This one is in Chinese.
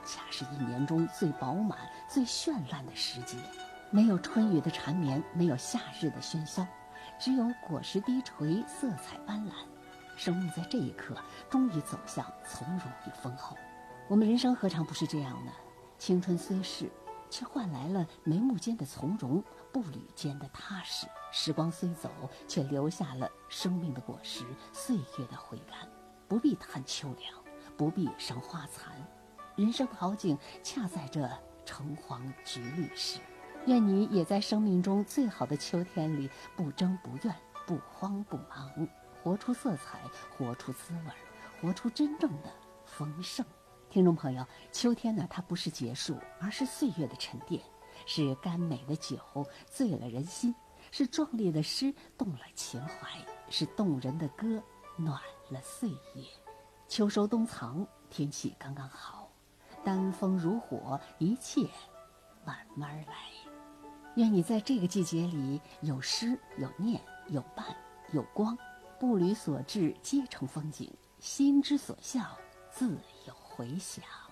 恰是一年中最饱满、最绚烂的时节。没有春雨的缠绵，没有夏日的喧嚣，只有果实低垂，色彩斑斓。生命在这一刻终于走向从容与丰厚。我们人生何尝不是这样呢？青春虽逝，却换来了眉目间的从容，步履间的踏实。时光虽走，却留下了生命的果实，岁月的回甘。不必叹秋凉，不必赏花残，人生好景恰在这橙黄橘绿时。愿你也在生命中最好的秋天里，不争不怨，不慌不忙，活出色彩，活出滋味，活出真正的丰盛。听众朋友，秋天呢，它不是结束，而是岁月的沉淀，是甘美的酒醉了人心，是壮烈的诗动了情怀，是动人的歌暖了岁月。秋收冬藏，天气刚刚好，丹枫如火，一切慢慢来。愿你在这个季节里有诗有念有伴有光，步履所至皆成风景，心之所向自有回响。